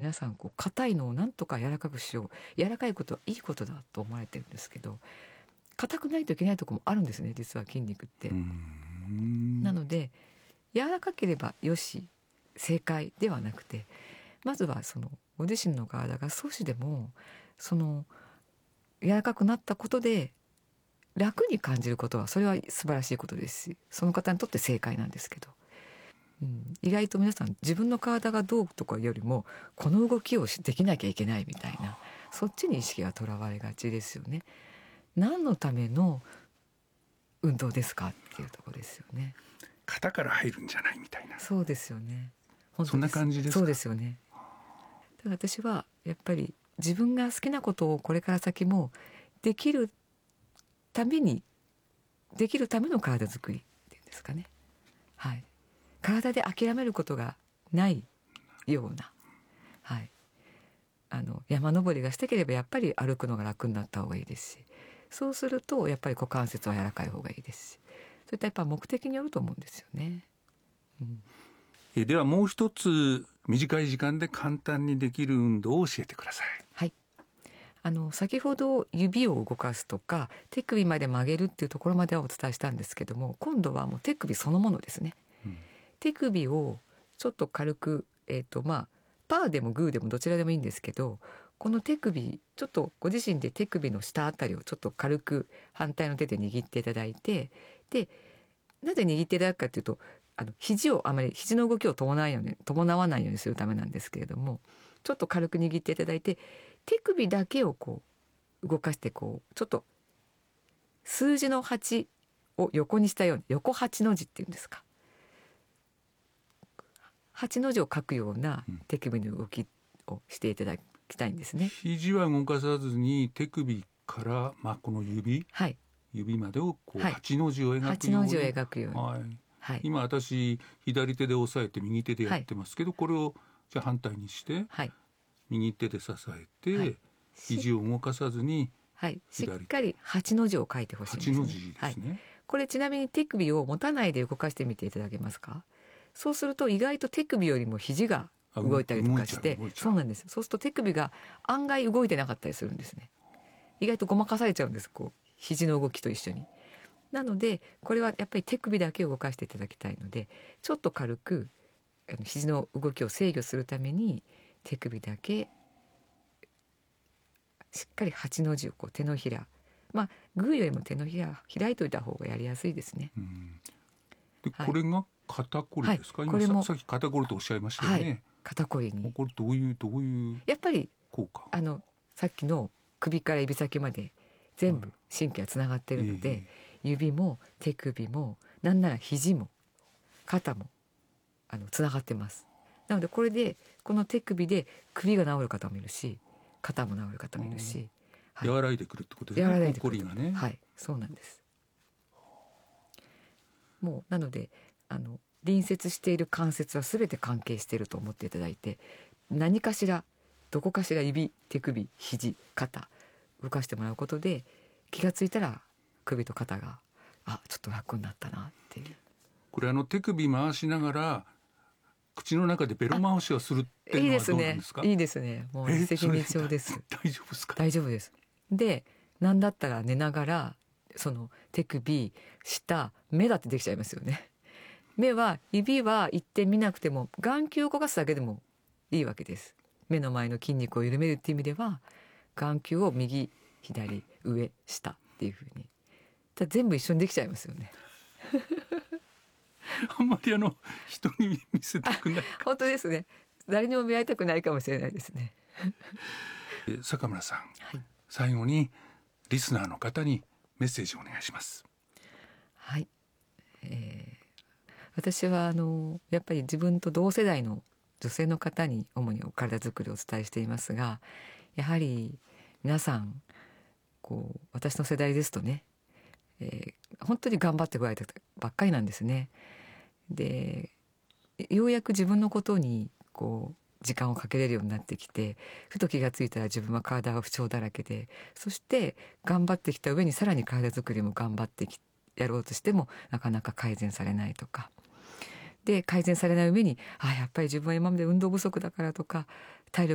皆さん硬いのをなんとか柔らかくしよう、柔らかいことはいいことだと思われてるんですけど、硬くないといけないところもあるんですね、実は筋肉って。なので柔らかければよし正解ではなくて、まずはご自身の体が少しでも柔らかくなったことで楽に感じることは、それは素晴らしいことですし、その方にとって正解なんですけど、意外と皆さん自分の体がどうとかよりもこの動きをできなきゃいけないみたいな、そっちに意識がとらわれがちですよね。何のための運動ですかっていうところですよね。 型から入るんじゃないみたいな。 そうですよね。本当です。 そんな感じですか。 そうですよね。だから私はやっぱり自分が好きなことをこれから先もできるための体づくりっていうんですかね。はい。体で諦めることがないような、はい。山登りがしたければやっぱり歩くのが楽になった方がいいですし、そうするとやっぱり股関節は柔らかい方がいいですし、そういったやっぱ目的によると思うんですよね。 ではもう一つ短い時間で簡単にできる運動を教えてください。 はい。先ほど指を動かすとか手首まで曲げるっていうところまではお伝えしたんですけども、今度はもう手首そのものですね。手首をちょっと軽くパーでもグーでもどちらでもいいんですけど、この手首ちょっとご自身で手首の下あたりをちょっと軽く反対の手で握っていただいて、でなぜ握っていただくかというと、肘の動きを伴わないようにするためなんですけれども、ちょっと軽く握っていただいて、手首だけを動かしてちょっと数字の8を横にしたように、横8の字っていうんですか、8の字を書くような手首の動きをしていただきたいんですね。 肘は動かさずに手首から、この指までを8の字を描くように、 8の字を描くように、 はい、今私左手で押さえて右手でやってますけど、これをじゃあ反対にして、右手で支えて、肘を動かさずに、 しっかり8の字を書いてほしいんですね。 8の字ですね。 これちなみに手首を持たないで動かしてみていただけますか。そうすると意外と手首よりも肘が動いたりとかして、そうなんです。そうすると手首が案外動いてなかったりするんですね。意外とごまかされちゃうんです、肘の動きと一緒に。なのでこれはやっぱり手首だけを動かしていただきたいので、ちょっと軽く肘の動きを制御するために手首だけしっかり8の字を手のひら、グーよりも手のひら開いといた方がやりやすいですね。 でこれが肩こりですか。これもさっき肩こりとおっしゃいましたよね。 肩こりにこれどういうやっぱり効果。 さっきの首から指先まで全部神経がつながっているので、指も手首もなんなら肘も肩もつながってます。なのでこれでこの手首で首が治る方もいるし、肩も治る方もいるし、 和らいでくるってことですね。 和らいでくる。 こりがね。 はい、そうなんです。もうなので隣接している関節は全て関係していると思っていただいて、何かしらどこかしら指、手首、肘、肩動かしてもらうことで気がついたら首と肩がちょっと楽になったなっていう。 これ手首回しながら口の中でベロ回しをするっていうのはどうなんですか。 いいですね。もう一石二鳥です。 大丈夫ですか。 大丈夫です。で、なんだったら寝ながらその手首、下、目だってできちゃいますよね。指は一点見なくても眼球を動かすだけでもいいわけです。目の前の筋肉を緩めるっていう意味では眼球を右、左、上、下っていう風に全部一緒にできちゃいますよね。 あんまり人に見せたくない。 本当ですね。誰にも見られたくないかもしれないですね。 坂村さん、最後にリスナーの方にメッセージをお願いします。 はい、私はやっぱり自分と同世代の女性の方に主にお体づくりをお伝えしていますが、やはり皆さん私の世代ですとね、本当に頑張ってこられたばっかりなんですね。でようやく自分のことに時間をかけれるようになってきて、ふと気がついたら自分は体が不調だらけで、そして頑張ってきた上にさらに体づくりも頑張ってやろうとしてもなかなか改善されないとかで、改善されない上にやっぱり自分は今まで運動不足だからとか、